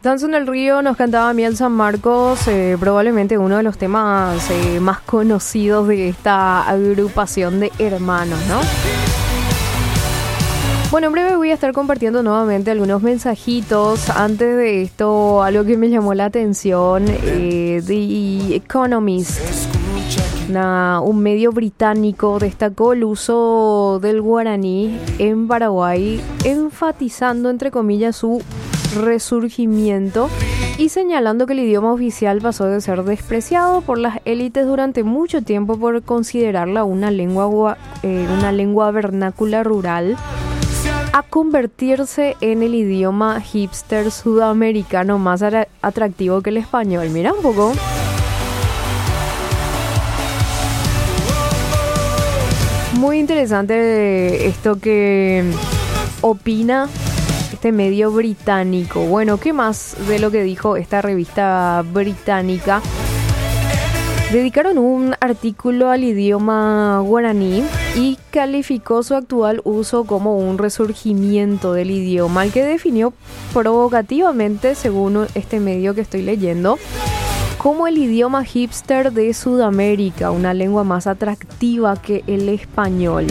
Danza en el Río nos cantaba Miel San Marcos, probablemente uno de los temas más conocidos de esta agrupación de hermanos, ¿no? Bueno, en breve voy a estar compartiendo nuevamente algunos mensajitos. Antes de esto, algo que me llamó la atención, The Economist, un medio británico, destacó el uso del guaraní en Paraguay, enfatizando, entre comillas, su resurgimiento y señalando que el idioma oficial pasó de ser despreciado por las élites durante mucho tiempo por considerarla una lengua vernácula rural, a convertirse en el idioma hipster sudamericano más atractivo que el español. Mira un poco. Muy interesante esto que opina este medio británico. Bueno, ¿qué más de lo que dijo esta revista británica? Dedicaron un artículo al idioma guaraní y calificó su actual uso como un resurgimiento del idioma, al que definió provocativamente, según este medio que estoy leyendo, como el idioma hipster de Sudamérica, una lengua más atractiva que el español.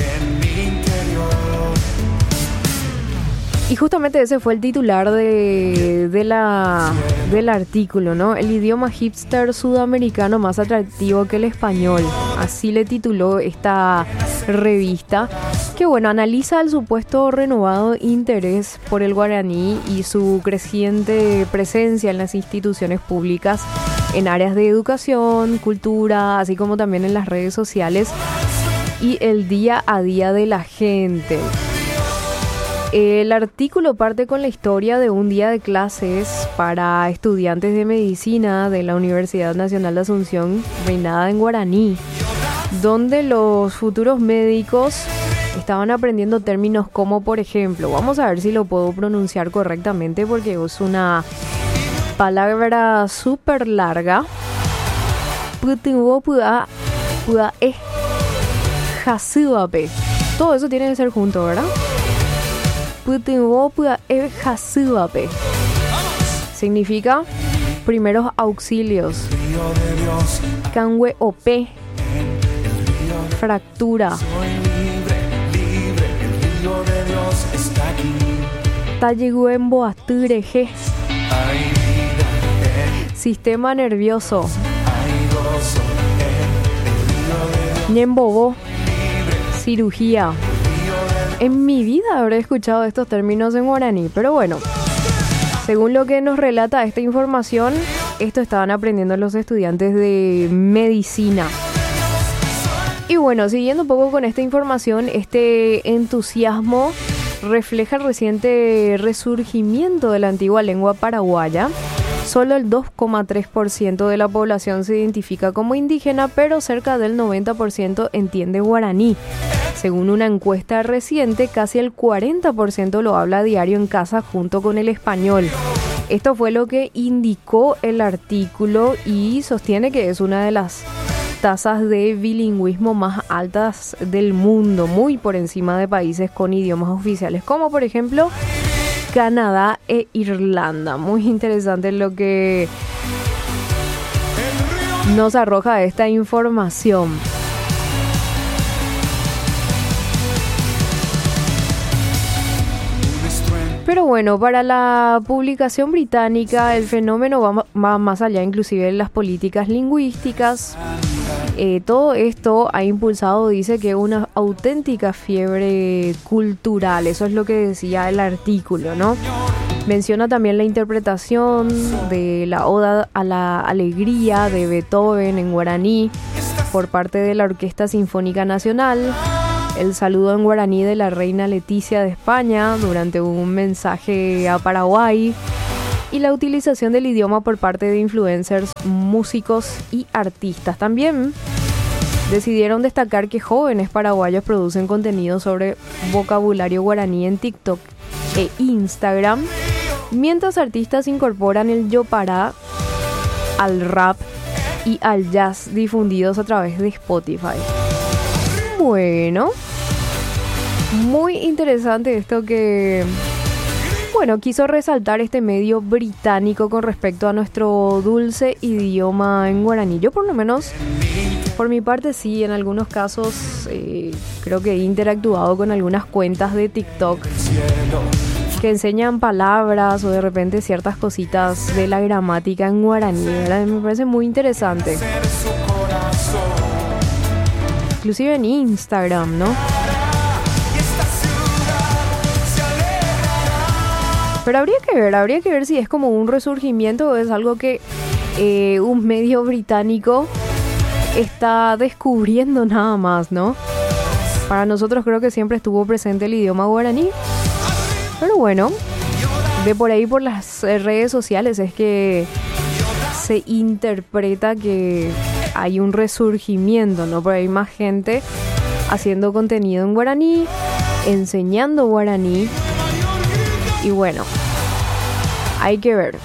Y justamente ese fue el titular del artículo, ¿no? El idioma hipster sudamericano más atractivo que el español. Así le tituló esta revista, que bueno, analiza el supuesto renovado interés por el guaraní y su creciente presencia en las instituciones públicas, en áreas de educación, cultura, así como también en las redes sociales y el día a día de la gente. El artículo parte con la historia de un día de clases para estudiantes de medicina de la Universidad Nacional de Asunción, brindada en guaraní, donde los futuros médicos estaban aprendiendo términos como, por ejemplo, vamos a ver si lo puedo pronunciar correctamente porque es una palabra súper larga. Todo eso tiene que ser junto, ¿verdad? Significa primeros auxilios. Cangue OP. Fractura. Talleguembo Astureje. Sistema nervioso. Ñembobo. Cirugía. En mi vida habré escuchado estos términos en guaraní, pero bueno, según lo que nos relata esta información, esto estaban aprendiendo los estudiantes de medicina. Y bueno, siguiendo un poco con esta información, este entusiasmo refleja el reciente resurgimiento de la antigua lengua paraguaya. Solo el 2,3% de la población se identifica como indígena, pero cerca del 90% entiende guaraní. Según una encuesta reciente, casi el 40% lo habla a diario en casa junto con el español. Esto fue lo que indicó el artículo y sostiene que es una de las tasas de bilingüismo más altas del mundo, muy por encima de países con idiomas oficiales, como por ejemplo Canadá e Irlanda. Muy interesante lo que nos arroja esta información. Pero bueno, para la publicación británica el fenómeno va más allá inclusive de las políticas lingüísticas. Todo esto ha impulsado, dice, que una auténtica fiebre cultural. Eso es lo que decía el artículo, ¿no? Menciona también la interpretación de la Oda a la Alegría de Beethoven en guaraní por parte de la Orquesta Sinfónica Nacional. El saludo en guaraní de la reina Leticia de España durante un mensaje a Paraguay y la utilización del idioma por parte de influencers, músicos y artistas. También decidieron destacar que jóvenes paraguayos producen contenido sobre vocabulario guaraní en TikTok e Instagram, mientras artistas incorporan el yopará al rap y al jazz difundidos a través de Spotify. Bueno, muy interesante esto que bueno, quiso resaltar este medio británico con respecto a nuestro dulce idioma en guaraní. Yo por lo menos, por mi parte sí, en algunos casos creo que he interactuado con algunas cuentas de TikTok que enseñan palabras o de repente ciertas cositas de la gramática en guaraní, ¿verdad? Me parece muy interesante. Inclusive en Instagram, ¿no? Pero habría que ver si es como un resurgimiento o es algo que un medio británico está descubriendo nada más, ¿no? Para nosotros creo que siempre estuvo presente el idioma guaraní. Pero bueno, de por ahí por las redes sociales es que se interpreta que hay un resurgimiento, ¿no? Por ahí más gente haciendo contenido en guaraní, enseñando guaraní. Y bueno, hay que ver.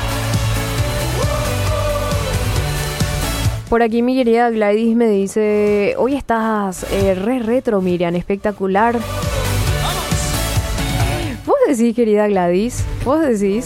Por aquí mi querida Gladys me dice: hoy estás re retro, Miriam, espectacular. ¿Vos decís, querida Gladys? ¿Vos decís?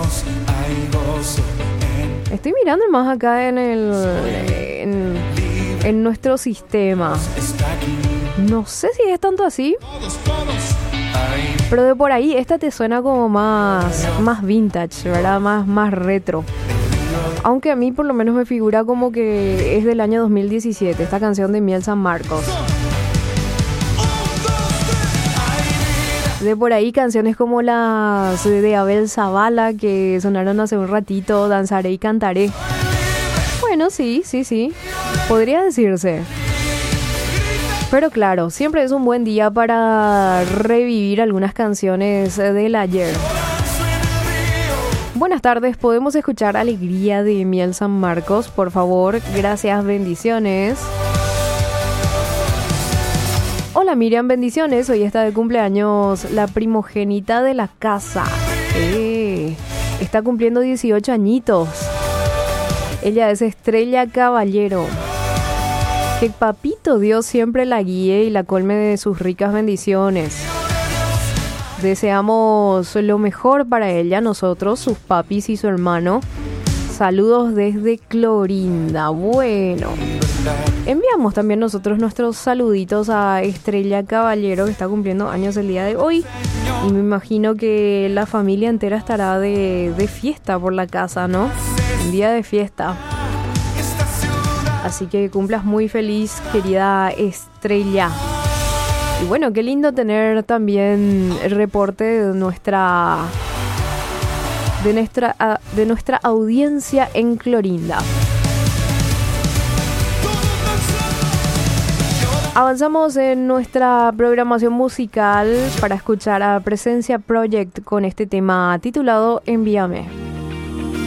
Estoy mirando más acá en nuestro sistema. No sé si es tanto así. Pero de por ahí, esta te suena como más vintage, ¿verdad? Más retro. Aunque a mí por lo menos me figura como que es del año 2017, esta canción de Miel San Marcos. De por ahí canciones como las de Abel Zavala que sonaron hace un ratito, Danzaré y Cantaré. Bueno, sí. Podría decirse. Pero claro, siempre es un buen día para revivir algunas canciones del ayer. Buenas tardes, ¿podemos escuchar Alegría de Miel San Marcos? Por favor, gracias, bendiciones. Hola Miriam, bendiciones. Hoy está de cumpleaños la primogénita de la casa. Está cumpliendo 18 añitos. Ella es Estrella Caballero. Que Papito Dios siempre la guíe y la colme de sus ricas bendiciones. Deseamos lo mejor para ella, nosotros, sus papis y su hermano. Saludos desde Clorinda. Bueno, enviamos también nosotros nuestros saluditos a Estrella Caballero, que está cumpliendo años el día de hoy. Y me imagino que la familia entera estará de fiesta por la casa, ¿no? Un día de fiesta. Así que cumplas muy feliz, querida Estrella. Y bueno, qué lindo tener también el reporte de nuestra audiencia en Clorinda. Avanzamos en nuestra programación musical para escuchar a Presencia Project con este tema titulado Envíame.